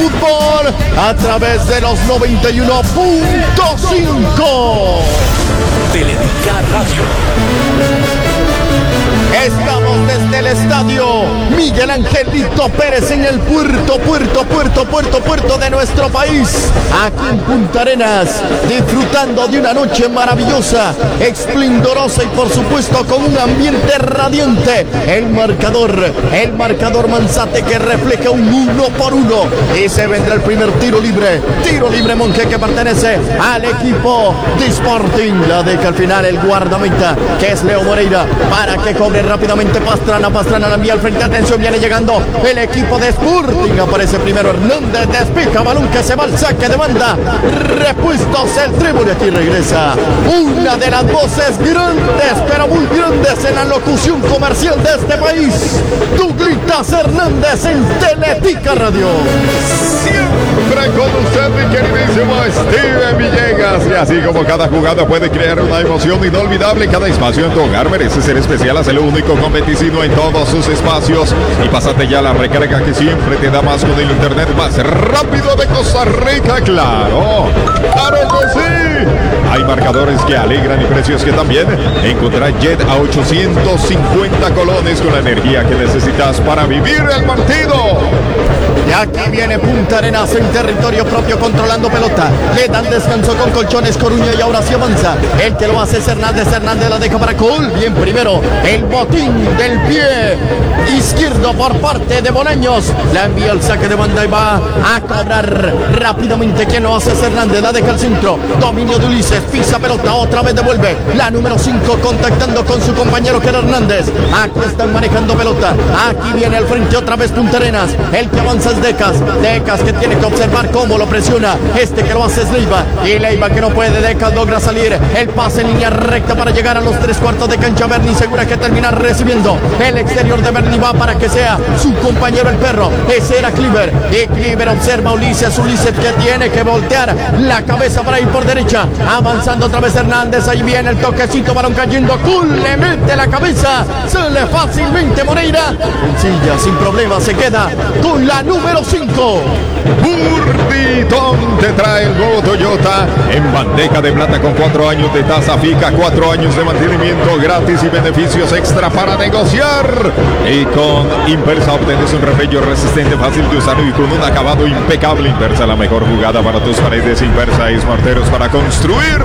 fútbol a través de los 91.5. Teletica Radio. Estamos desde el estadio Miguel Angelito Pérez en el puerto de nuestro país, aquí en Punta Arenas, disfrutando de una noche maravillosa, esplendorosa y por supuesto con un ambiente radiante. El marcador Manzate que refleja un 1-1 y se vendrá el primer tiro libre Monje, que pertenece al equipo de Sporting. La deja al final el guardameta, que es Leo Moreira, para que cobre rápidamente Pastrana la envía al frente, atención, viene llegando el equipo de Sporting, aparece primero Hernández, despeja balón que se va al saque de banda, repuestos el Trébol, y aquí regresa una de las voces grandes, pero muy grandes en la locución comercial de este país, Douglas Hernández en Teletica Radio. Siempre con usted, mi queridísimo Steven Villegas, y así como cada jugada puede crear una emoción inolvidable, cada espacio en tu hogar merece ser especial. Haz el único con Beticino en todos sus espacios y pásate ya la recarga que siempre te da más con el internet más rápido de Costa Rica. ¡Claro que sí! Hay marcadores que alegran y precios que también. Encontrá Jet a 850 colones con la energía que necesitas para vivir el partido. Y aquí viene Punta Arenas en territorio propio, controlando pelota. Le dan descanso con Colchones Coruña y ahora sí avanza. El que lo hace es Hernández la deja para Col. Bien primero, el botín del pie izquierdo por parte de Bolaños. La envía al saque de banda y va a cobrar rápidamente. Quien lo hace es Hernández, la deja al centro. Dominio de Ulises, pisa pelota, otra vez devuelve. La número 5 contactando con su compañero que era Hernández. Aquí están manejando pelota. Aquí viene al frente otra vez Punta Arenas. El que avanza es Decas que tiene que observar cómo lo presiona. Este que lo hace es Leiva, y Leiva que no puede. Decas logra salir. El pase en línea recta para llegar a los 3/4 de cancha. Berni segura que termina recibiendo. El exterior de Berni va para que sea su compañero el perro. Ese era Cliver, y Cliver observa a Ulises que tiene que voltear la cabeza para ir por derecha. Avanzando otra vez Hernández, ahí viene el toquecito, balón cayendo. Cool le mete la cabeza, sale fácilmente Moreira. Sencilla, sin problema, se queda con la número 5. Burditón te trae el nuevo Toyota en bandeja de plata con 4 años de tasa fija, 4 años de mantenimiento gratis y beneficios extra para negociar. Y con Impersa obtienes un repello resistente, fácil de usar y con un acabado impecable. Impersa, la mejor jugada para tus paredes. Impersa es morteros para construir.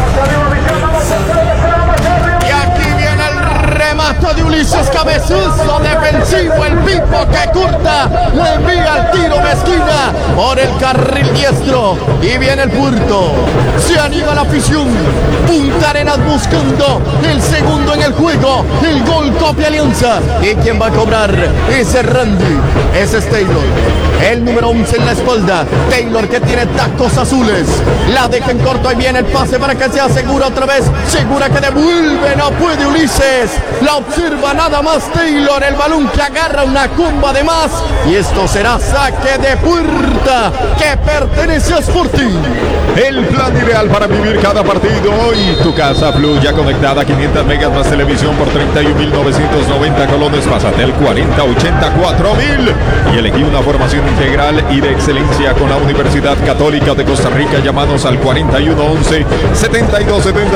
Remate de Ulises, cabezazo defensivo, el Pipo que curta, le envía el tiro de esquina por el carril diestro y viene el puerto. Se anima la afición. Punta Arenas buscando el segundo en el juego, el gol copia Alianza, y quien va a cobrar es Randy, ese es Taylor, el número 11 en la espalda. Taylor que tiene tacos azules, la deja en corto, ahí viene el pase para que se asegura otra vez, segura que devuelve, no puede Ulises. La observa nada más Taylor, el balón que agarra una comba de más, y esto será saque de puerta que pertenece a Sporting. El plan ideal para vivir cada partido. Hoy tu casa fluya conectada, 500 megas más televisión por 31.990 colones. Pásate el 4084.000 y elegí una formación integral y de excelencia con la Universidad Católica de Costa Rica. Llámanos al 4111 7270.